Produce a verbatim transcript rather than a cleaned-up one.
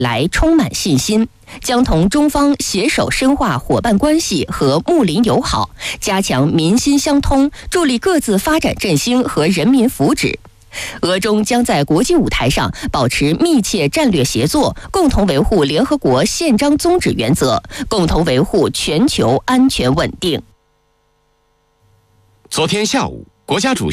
来充满信心，将同中方携手深化伙伴关系和睦邻友好，加强民心相通，助力各自发展振兴和人民福祉。俄中将在国际舞台上保持密切战略协作，共同维护联合国宪章宗旨原则，共同维护全球安全稳定。 昨天下午，国家主席